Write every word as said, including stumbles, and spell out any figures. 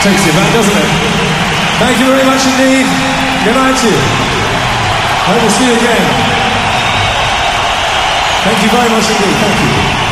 Takes you back, doesn't it? Thank you very much indeed. Good night to you. Hope to see you again. Thank you very much indeed. Thank you.